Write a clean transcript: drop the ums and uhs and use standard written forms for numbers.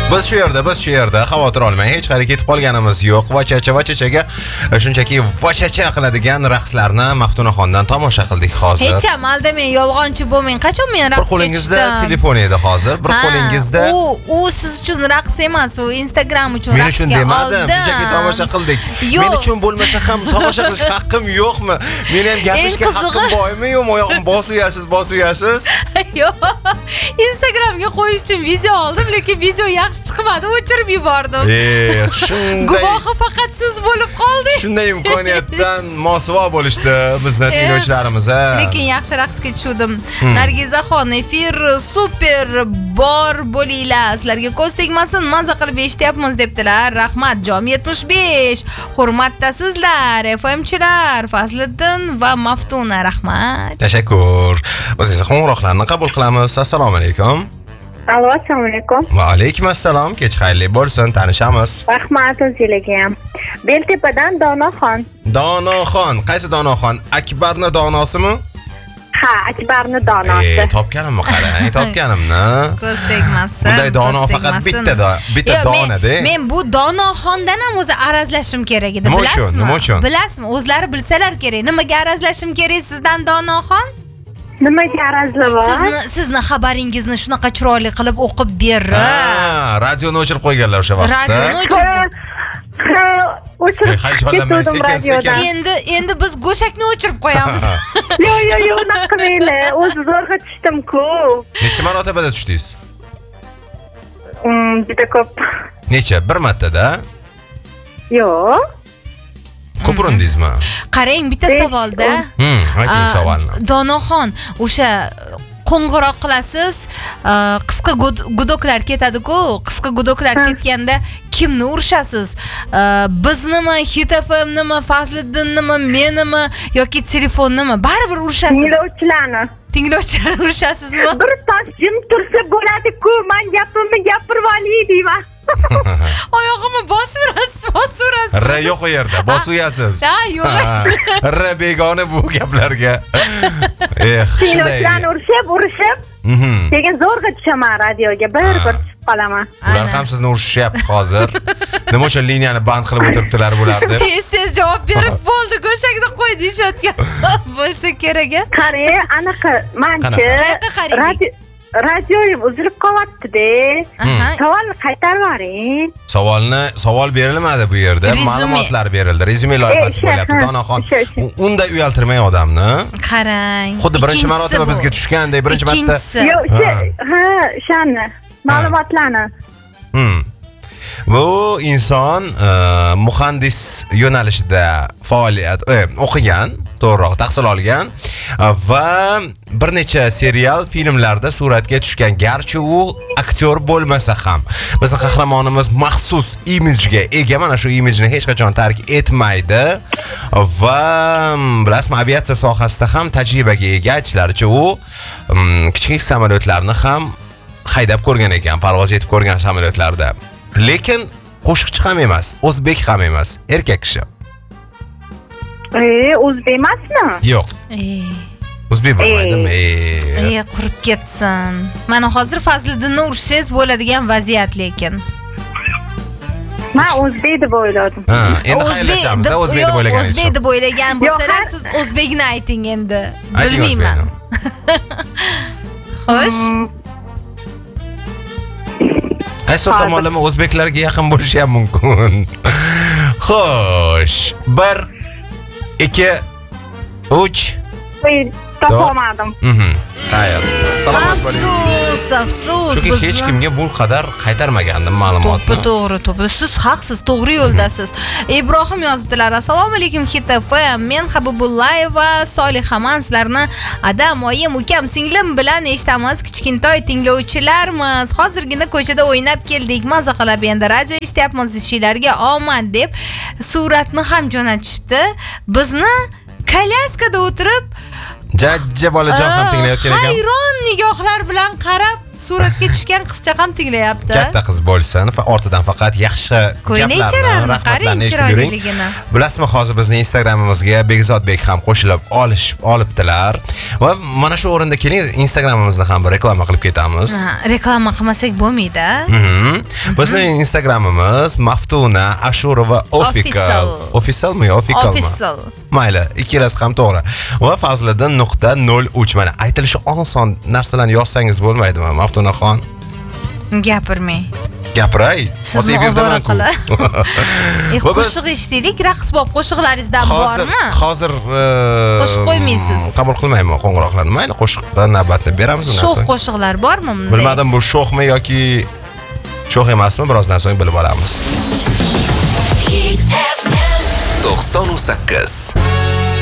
Biz shu yerda xavotir olmang, hech qayerga ketib qolganimiz yo'q. Vachachaga shunchaki vachacha qiladigan raqslarni Maftunaxondan tomosha qildik hozir. Hech ham aldamang, yolg'onchi bo'lmang. Qachon men raqsga bir qo'lingizda telefon edi hozir, bir qo'lingizda. U siz uchun raqs emas, u Instagram uchun raqsga oldim. Men uchun demadim, shunchaki tomosha qildik. Men uchun bo'lmasa ham tomosha qilish haqqim yo'qmi? Men ham gapirishga haqqim bormi yo'qmi? Oyoqim bosuyasiz. Yo'q. Instagramga qo'yish uchun video oldim, lekin video yaxshi chiqmadi, o'chirib yubordim. Shunday. Guvohi faqat siz bo'lib qoldingiz. Shunday imkoniyatdan mosuvo bo'lishdi bizning tinglovchilarimiz. Lekin yaxshi raqsga tushdim. Nargizaxon, efir super bor bo'linglar. Sizlarga ko'z tegmasin, maza qilib eshityapmiz debdilar. Rahmat, Jom 75. Hurmatdasizlar, FMchilar, Fazliddin va Maftuna, rahmat. Tashakkur. Biz esa qo'ng'iroqlarni qabul qilamiz. Assalomu alaykum. Alo, assalomu alaykum. Va alaykum assalom. Kech xayrli bo'lsin, tanishamiz. Rahmat o'zingizga ham. Beltepadan Donoxon. Donoxon, qaysi Donoxon? Akbarni donosimi? Ha, Akbarni donosi. Topganimmi qarang, topganimni. Ko'z tegmasin. Bunday dono faqat bitta donada. Men bu Donoxondan ham o'zi arazlashim kerak edi, bilasizmi? Nima uchun? Bilasizmi? O'zlari bilsalar kerak. Nimaga arazlashim kerak sizdan Donoxon? Nimaga arazlab? Sizni xabaringizni shunaqa chiroyli qilib o'qib berib. Radioni o'chirib qo'yganlar o'sha vaqtda. Radioni o'chirib. Hayajonlanmang, sekin. Endi biz go'shakni o'chirib qo'yamiz. Yo'q, unaqa qilmaylar. O'zi zo'rg'a tushdim-ku. Necha marotabada tushdingiz? Juda ko'p. Necha? Bir martada? Yo'q. Ko'p urindingizmi? Qarang, bitta savolda. Ayting savolni. Donoxon, o'sha qo'ng'iroq qilasiz, qisqa gudoklar ketadi-ku, qisqa gudoklar ketganda kimni urishasiz? Biznimi, Hit FM'nimi, Fazliddinmi, menimi yoki telefonnimi? Baribir urishasiz. Tinglovchilarni urishasizmi? Bir tosh jim tursa bo'ladi-ku, men gapimni gapirib olay deyman. Oyog'imni bosib R yo'q u yerda, bosuyasiz. Ha, yo'q. R begona bu gaplarga. Tinglovchilarni urishib, keyin zo'rg'a tushaman radioga, bir tushib qolaman. Ular ham sizni urishyapti hozir. Nima uchun liniyani band qilib o'tiribdilar bular deb. Tez javob berib bo'ldi, go'shakni qo'y deyishayotgan bo'lsa kerak-a. Qarang, anaqa menchi radioyim uzilib qolyapti-da. Savolni qaytarib yuboring. Savol berilmadi bu yerda, ma'lumotlar berildi. Rezyume loyihasi bo'lyapti. Donoxon, unda uyaltirmang odamni. Qarang. Xuddi birinchi marotaba bizga tushgandek, birinchi marta. Yo'q, o'shani ma'lumotlarni. Bu inson muhandis yo'nalishida faoliyat o'qigan, to'g'riroq tahsil olgan va bir necha serial filmlarda suratga tushgan. Garchi u aktyor bo'lmasa ham, bizning qahramonimiz maxsus imijga ega, mana shu imijni hech qachon tark etmaydi va bilasizmi, aviatsiya sohasida ham tajribaga ega. Aytishlaricha u kichik samolyotlarni ham haydab ko'rgan ekan, parvoz etib ko'rgan samolyotlarda. Lekin qo'shiqchi ham emas, o'zbek ham emas, erkak kishi. O'zbek emasmi? Yo'q. O'zbek bo'lmaydimi? Qurib ketsin. Mana hozir Fazliddinni ursangiz bo'ladigan vaziyat lekin. Men o'zbek deb o'yladim. Endi xayrlashamiz, o'zbek deb o'ylagan. O'zbek deb o'ylagan bo'lsalar, siz o'zbekni ayting endi. Bilmayman. Xo'sh. Qaysi tomonlama o'zbeklarga yaqin bo'lishi ham mumkin. Xo'sh, 1 2 3 topolmadim. Xayr. Salomat bo'ling. Afsus. Chunki hech kimga bu qadar qaytarmagandim ma'lumotni. To'g'ri. Siz haqsiz, to'g'ri yo'ldasiz. Ibrohim yozibdilar. Assalomu alaykum Hit FM. Men Habibullayeva Solihaman, sizlarni adam, oyim, ukam, singlim bilan eshitamiz. Kichkintoy tinglovchilarmiz. Hozirgina ko'chada o'ynab keldik. Maza qilib endi radio eshityapmiz. Ishinglarga omad deb suratni ham jo'natishibdi. Bizni kolyaskada o'tirib Jajja bolajon ham tinglayotgan ekan. Hayron nigohlar bilan qarab suratga tushgan qizcha ham tinglayapti. Katta qiz bo'lsin, ortidan faqat yaxshi gaplarni, rahmatlarni eshitib yuring. Bilasizmi, hozir bizning Instagramimizga Bekzodbek ham qo'shilib olibdilar. Va mana shu o'rinda keling, Instagramimizni ham bir reklama qilib ketamiz. Reklama qilmasak bo'lmaydi. Bizning Instagramimiz Maftuna Ashurova Official. Officialmi yo Officialmi? Official. Mayli, ikkalasi ham to'g'ri. Va Fazliddin.03 mana aytilishi oson narsalarni yozsangiz bo'lmaydimi, Maftunaxon? Gapirmang. Gapiray. Sizni ovora qilib. Qo'shiq eshitdik, raqs bob qo'shiqlaringizdan bormi? Hozir qo'shiq qo'ymaysiz. Qabul qilmayman qo'ng'iroqlarni. Mayli, qo'shiqdan navbatni beramiz undan so'ng. Sho'x qo'shiqlar bormi bunda? Bilmadim, bu sho'xmi yoki sho'x emasmi, birozdan so'ng bilib olamiz. 98